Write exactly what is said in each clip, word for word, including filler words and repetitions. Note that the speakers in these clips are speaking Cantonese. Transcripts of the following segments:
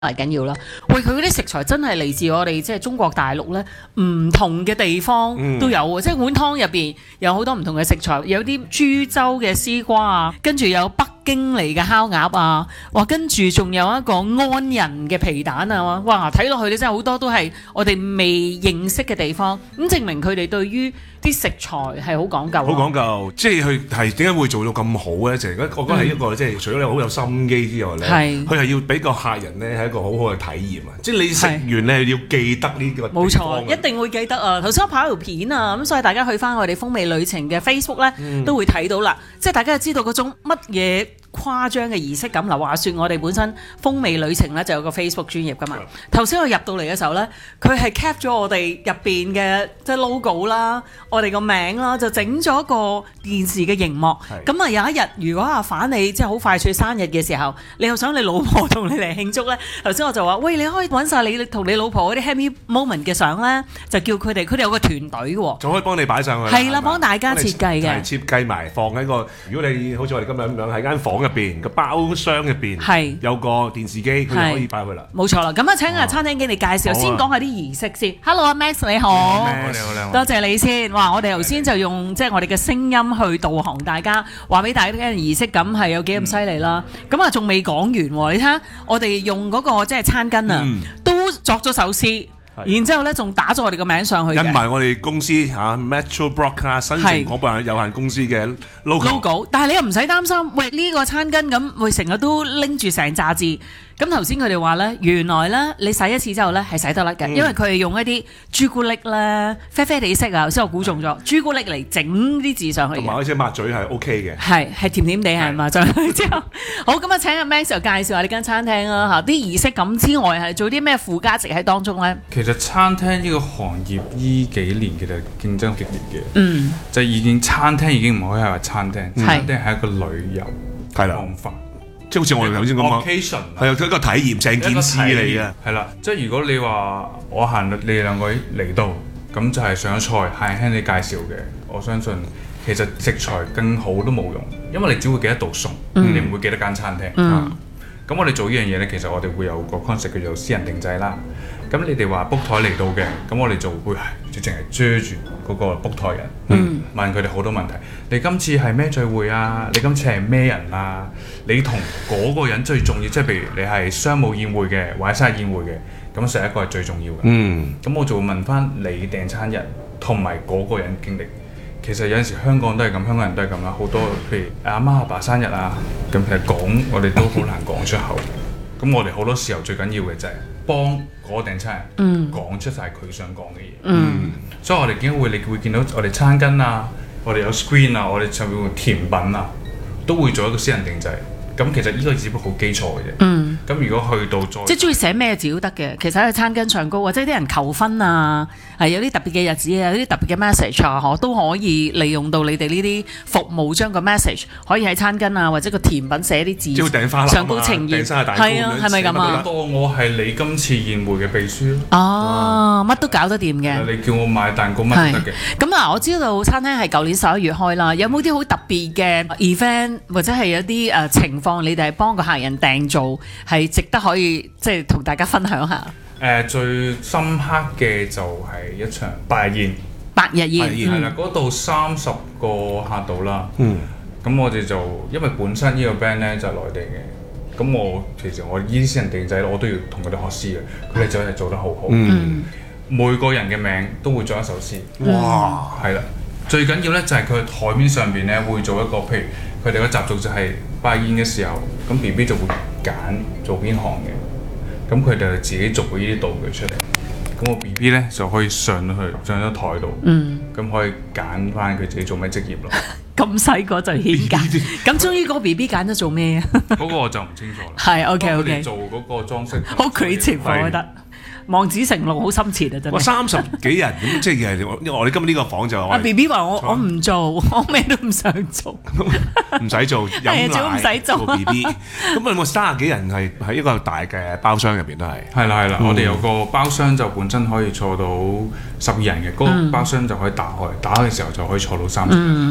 係緊要啦。喂，佢嗰啲食材真係嚟自我哋即係中國大陸咧，唔同嘅地方都有喎。嗯、即係碗湯入邊有好多唔同嘅食材，有啲株洲嘅絲瓜啊，跟住有北京嚟嘅烤鴨啊，哇！跟住仲有一個安仁嘅皮蛋啊，哇！睇落去咧真係好多都係我哋未認識嘅地方，咁證明佢哋對於啲食材係好講究。 好講究，即係佢係點解會做到咁好咧？就係我覺得係一個、嗯、即係除咗你好有心機之外咧，佢係要俾個客人咧係一個好好嘅體驗啊！即係你食完咧要記得呢個地方。冇錯，一定會記得啊！頭先我拍條片啊，咁所以大家去翻我哋風味旅程嘅 Facebook 咧，嗯、都會睇到啦。即係大家就知道嗰種乜嘢誇張嘅儀式感嗱，話說我哋本身風味旅程咧就有個 Facebook 專頁噶嘛。頭先我入到嚟嘅時候咧，佢係 cap 咗我哋入邊嘅即係 logo 啦，我哋個名啦，就整咗個電視嘅熒幕。咁啊有一日，如果阿反你即係好快脆生日嘅時候，你又想你老婆同你嚟慶祝咧，頭先我就話：喂，你可以揾晒你同你老婆嗰啲 happy moment 嘅相咧，就叫佢哋，佢哋有個團隊嘅，就可以幫你擺上去。係啦，幫大家設計嘅，設計埋放喺個。如果你好似我哋今日咁樣喺間房入邊個包廂入邊，係有個電視機，佢就可以擺去啦。冇錯啦，咁啊請阿餐廳經理介紹，先講下啲儀式先。Hello，阿 Max 你好，你好你好，多謝你先。哇，我哋頭先就用即係我哋嘅聲音去導航大家，話俾大家聽儀式感係有幾咁犀利啦。咁啊仲未講完喎，你睇下我哋用嗰個即係餐巾啊，都作咗首詩。然之後咧，仲打咗我哋個名上去嘅，印埋我哋公司嚇 Metro Broadcast 新城廣播有限公司嘅 logo。logo， 但係你又唔使擔心，喂呢個餐巾咁，會成日都拎住成紮字。咁頭先佢哋話咧，原來咧你洗一次之後咧係洗得甩嘅，因為佢係用一啲朱古力咧啡啡地色啊，頭先我估中咗朱古力嚟整啲字上去。同埋嗰隻抹嘴係 OK 嘅，係係甜甜地係嘛？就之後好咁啊！請阿 Max 就介紹下呢間餐廳啦嚇，啲儀式感之外係做啲咩附加值喺當中咧？ 其實餐廳呢個行業依幾年其實競爭激烈嘅，嗯，就已經餐廳已經唔可以係話餐廳，嗯、餐廳係一個旅遊方法。即係好似我哋頭先講啊，係有一個體驗，成件事嚟嘅。係啦，即係如果你話我行你哋兩位嚟到，咁就係上咗菜，係聽你介紹嘅。我相信其實食材更好都冇用，因為你只會記得道餸，嗯、你唔會記得間餐廳。咁、嗯啊、我哋做呢樣嘢咧，其實我哋會有個 concept 叫做私人定製啦。咁你哋話 book 台嚟到嘅，咁我哋就會就淨係遮住嗰個 book 台人，嗯、問佢哋好多問題。你今次係咩聚會啊？你今次係咩人啊？你同嗰個人最重要，即係譬如你係商務宴會嘅，或者生日宴會嘅，咁食一個係最重要嘅。咁、嗯、我就會問翻你訂餐人同埋嗰個人經歷。其實有陣時香港都係咁，香港人都係咁啦。好多譬如阿媽阿爸生日啊，咁其實講我哋都好難講出口。咁我哋好多時候最緊要嘅就係幫嗰個訂餐人講出晒佢想講嘅嘢。嗯、所以我哋點解會你會見到我哋餐巾啊，我哋有 screen 啊，我哋上面會甜品啊，都會做一個私人定製。咁其實呢個只不過好基礎嘅啫。嗯。咁如果去到再即係中意寫咩字都得嘅，其實喺餐巾上高啊，即係啲人求婚啊，係有啲特別嘅日子啊，有啲特別嘅 message 啊，嗬，都可以利用到你哋呢啲服務，將個 message 可以喺餐巾啊，或者個甜品寫啲字，即係訂花籃上高呈現，係啊，係咪咁啊？當我係你今次宴會嘅秘書咯。哦，乜都搞得掂嘅。你叫我買蛋糕乜都得嘅。咁啊，我知道餐廳係舊年十一月開啦，有冇啲好特別嘅 event 或者係有啲誒情況，你哋係幫個客人訂做？係值得可以即係同大家分享下。誒、呃、最深刻嘅就係一場百日宴。百日宴係啦，嗰度三十個客到啦。嗯。咁我哋就因為本身呢個 band 咧就係、是、內地嘅，咁我其實我呢啲私人定製我都要同佢哋學詩嘅，佢哋就係做得好好。嗯。每個人嘅名都會做一首詩。哇！係啦，最緊要咧就係佢台面上邊咧會做一個，譬如佢哋嘅習俗就係拜宴嘅時候，咁 B B 就會揀做邊行嘅，咁佢哋就自己做呢啲道具出嚟，咁個 B B 咧就可以上去上咗台度，咁、嗯、可以揀翻佢自己做咩職業咯。咁細個就已經揀，咁終於嗰個 B B 揀咗做咩啊？嗰個我就唔清楚啦。係 OK OK。做嗰個裝飾，好 creative 我覺得。望子成龍好深切啊！真係。哇，三十幾人咁，即係因為我哋今日呢個房就阿 B B 話我我唔做，我咩都唔想做，唔使做飲奶做 B B。咁啊，我三十幾人係喺一個大嘅包廂入邊都係。係啦係啦，我哋有個包廂就本身可以坐到十二人嘅，嗰個包廂就可以打開，打開嘅時候就可以坐到三十人。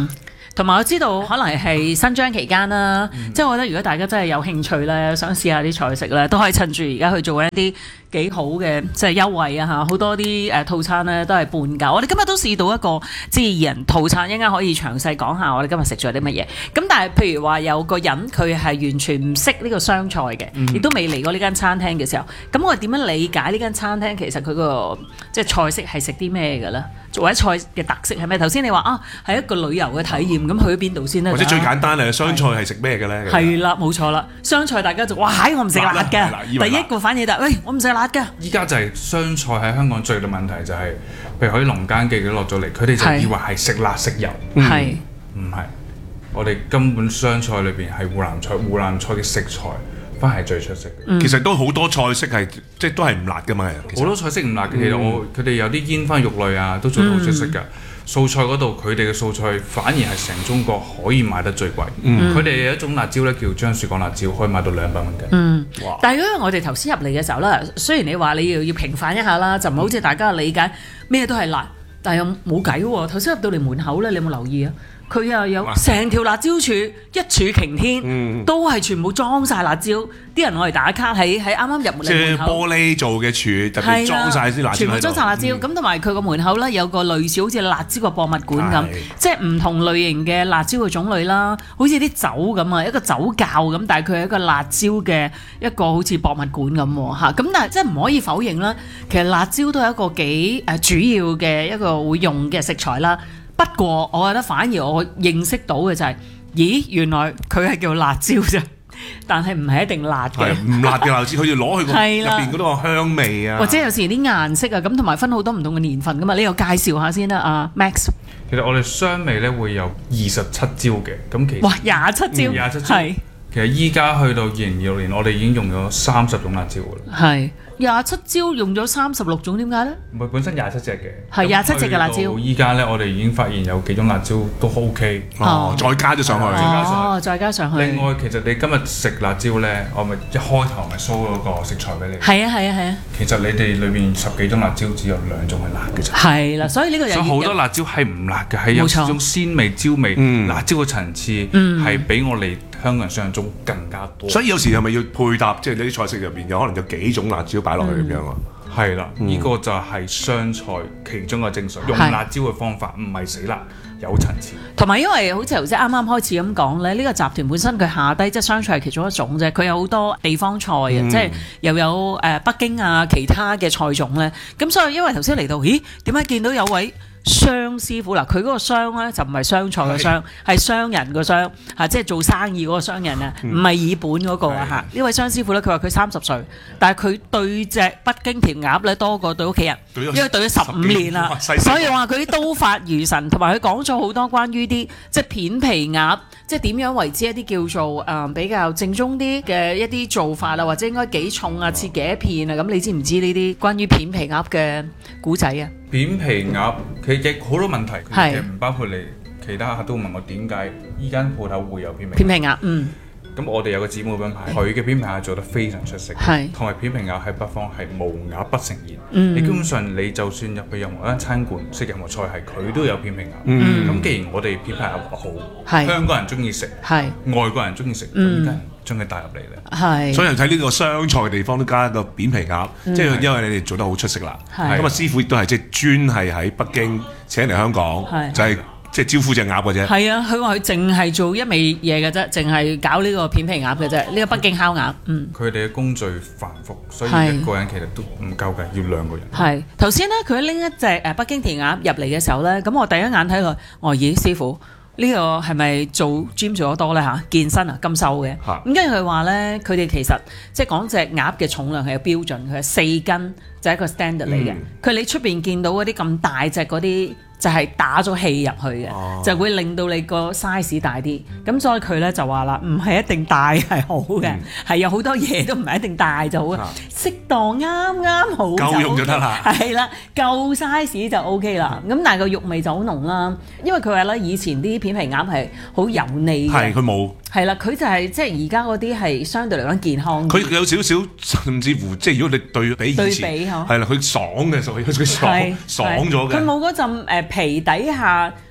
同埋我知道可能係新章期間啦， 嗯、即係我覺得如果大家真係有興趣咧，想試下啲菜式咧，都可以趁住而家去做一啲幾好嘅即係優惠啊嚇，好多啲誒套餐咧都係半價。我哋今日都試到一個即係二人套餐，一陣間可以詳細講下我哋今日食咗啲乜嘢。咁但係譬如話有個人佢係完全唔識呢個湘菜嘅，亦、嗯、都未嚟過呢間餐廳嘅時候，咁我哋點樣理解呢間餐廳其實佢個即係菜式係食啲咩嘅咧？或者菜嘅特色係咩？頭先你話啊係一個旅遊嘅體驗，咁、哦、去邊度先咧？ 或者最簡單咧，湘菜係食咩嘅咧？ 係啦，冇錯啦，湘菜大家就哇我唔食辣㗎，第一個反應就喂我唔食辣㗎。 依家就係湘菜喺香港最大問題就係、是，譬如喺龍間記佢落咗嚟，佢哋就以為係食辣食油， 係唔係？我哋根本湘菜裏邊係湖南菜，湖南菜嘅食材翻係最出色嘅、 嗯。其實都好多菜式係即係都係唔辣㗎嘛。 好多菜式唔辣嘅，其實我佢哋有啲煙燻肉類啊，都做得好出色㗎。嗯素菜嗰度，佢哋嘅素菜反而係成中國可以賣得最貴。佢哋、嗯、有一種辣椒咧，叫張樹港辣椒，可以賣到兩百蚊嘅。 嗯，哇但係因為我哋頭先入嚟嘅時候咧，雖然你話你要要平反一下啦，就唔係好似大家理解咩都係辣，但係又冇計喎。頭先入到嚟門口咧，你有冇留意啊？佢又有成條辣椒柱，一柱擎天，嗯、都係全部裝晒辣椒。啲人我嚟打卡喺喺啱啱入門嚟門口，即係玻璃做嘅柱，特別裝晒啲辣椒， 全部裝晒辣椒。咁同埋佢個門口咧有個類似好似辣椒個博物館咁，即係唔同類型嘅辣椒嘅種類啦，好似啲酒咁啊，一個酒窖咁，但係佢係一個辣椒嘅一個好似博物館咁嚇。咁但係即係唔可以否認啦，其實辣椒都係一個幾誒主要嘅一個會用嘅食材啦。不過，我覺得反而我認識到嘅就係、是，咦，原來佢係叫辣椒啫，但係唔係一定辣嘅。 唔辣嘅辣椒，佢要攞去個入邊嗰個香味啊。 或者有時啲顏色啊，咁同埋分好多唔同嘅年份噶嘛。你又介紹下先啦，阿 Max。 其實我哋湘味咧會有二十七招嘅，咁其實哇，廿七招， 廿七招，係。其實依家去到二零二六年，我哋已經用咗三十種辣椒噶啦。 係。廿七招用咗三十六種，點解咧？ 唔係本身廿七隻嘅， 係廿七隻嘅辣椒。 依家咧，我哋已經發現有幾種辣椒都 OK， 哦，再加咗上去， 哦，再加上去。 另外，其實你今日食辣椒咧，我咪一開頭咪 show 嗰個食材俾你。 係啊，係啊，係啊。 其實你哋裏邊十幾種辣椒，只有兩種係辣嘅啫。 係啦，所以呢個有好多辣椒係唔辣嘅，係有種鮮味、椒味、辣椒嘅層次係比我哋香港人想象中更加多。 所以有時係咪要配搭？即係你啲菜式入邊有可能有幾種辣椒擺落去咁樣啊？ 係啦，呢個就係湘菜其中嘅精髓，用辣椒嘅方法唔係死辣，有層次。 同埋因為好似頭先啱啱開始咁講咧，呢個集團本身佢下低即係湘菜係其中一種啫，佢有好多地方菜啊，嗯、即係又有誒北京啊其他嘅菜種咧。咁所以因為頭先嚟到，咦點解見到有位湘師傅嗱，佢嗰個湘咧就唔係湘菜嘅湘，係商人個湘嚇，即係做生意嗰個商人啊，唔係以本嗰個啊嚇。呢位湘師傅咧，佢話佢三十歲，但係佢對隻北京填鴨咧多過對屋企人，因為對咗十五年啦，所以話佢啲刀法如神，同埋佢講咗好多關於啲即係片皮鴨，即係點樣為之一啲叫做誒、呃、比較正宗啲嘅一啲做法啊，或者應該幾重啊，切幾片啊，咁你知唔知呢啲關於片皮鴨嘅古仔啊？ 片皮鴨佢亦好多問題，佢唔包括你其他客都問我點解依間鋪頭會有片皮片皮鴨，嗯。 咁我哋有個姊妹品牌，佢嘅片皮鴨做得非常出色，同埋片皮鴨喺北方係無鴨不成宴。嗯、你基本上你就算入去任何一間餐館食任何菜係佢都有片皮鴨。咁、嗯、既然我哋片皮鴨好，是香港人中意食，是外國人中意食，咁點解將佢帶入嚟咧？ 是所以睇呢個湘菜嘅地方都加一個片皮鴨，即係、嗯、因為你哋做得好出色啦。咁啊師傅亦都係即係專係喺北京請嚟香港，是就係、是。即係招呼隻鴨嘅啫。係啊，佢話佢淨係做一味嘢嘅啫，淨係搞呢個片皮鴨嘅啫，呢、呢個北京烤鴨。嗯。佢哋嘅工序繁複，所以一個人其實都唔夠嘅，要兩個人。係。頭先咧，佢拎一隻誒北京填鴨入嚟嘅時候咧，咁我第一眼睇佢，我話咦師傅，呢、呢個係咪做 gym 做得多咧嚇？健身啊咁瘦嘅。咁跟住佢話咧，佢哋其實即係講隻鴨嘅重量係有標準，佢係四斤就係一個 standard 嚟嘅。佢、嗯、你出邊見到嗰啲咁大隻嗰啲。就係打咗氣入去嘅，哦、就會令到你個 size 大啲。咁所以佢咧就話啦，唔係一定大係好嘅，係、嗯、有好多嘢都唔係一定大就好嘅，啊、適當啱啱好夠用就得啦。 係啦，夠 size 就 OK 啦。咁、嗯、但係個肉味就好濃啦，因為佢話咧以前啲片皮鴨係好油膩嘅， 係佢冇。 係啦，佢就係、是、即係而家嗰啲係相對嚟講健康。佢有少少甚至乎，即係如果你對比以前，係啦，佢爽嘅，所以佢爽爽咗嘅。佢冇嗰陣皮底下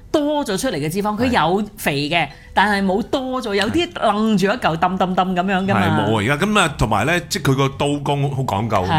多咗出嚟嘅脂肪，佢有肥嘅，但係冇多咗，有啲愣住一嚿揼揼揼咁樣㗎嘛。 係冇啊！而家咁啊，同埋咧，即係佢個刀工好講究。